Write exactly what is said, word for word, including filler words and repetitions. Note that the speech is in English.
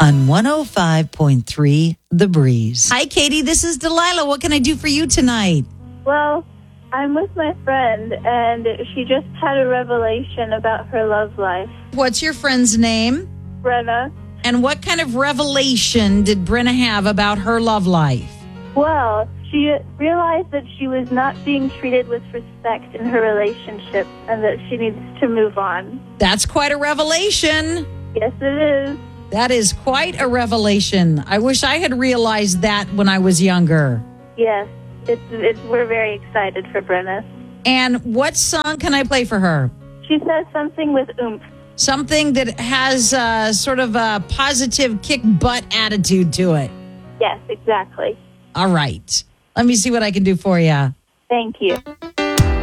on one oh five point three The Breeze. Hi, Katie. This is Delilah. What can I do for you tonight? Well, I'm with my friend, and she just had a revelation about her love life. What's your friend's name? Brenna. And what kind of revelation did Brenna have about her love life? Well, she realized that she was not being treated with respect in her relationship and that she needs to move on. That's quite a revelation. Yes, it is. That is quite a revelation. I wish I had realized that when I was younger. Yes, it's, it's, we're very excited for Brenna. And what song can I play for her? She says something with oomph. Something that has uh, sort of a positive kick-butt attitude to it. Yes, exactly. All right. Let me see what I can do for you. Thank you.